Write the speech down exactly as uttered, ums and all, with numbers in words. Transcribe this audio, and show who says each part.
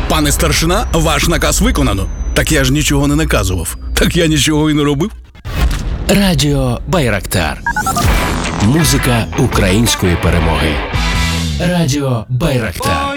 Speaker 1: Пане старшина, ваш наказ виконано. Так я ж нічого не наказував. Так я нічого і не робив.
Speaker 2: Радіо Байрактар. Музика української перемоги. Радіо Байрактар.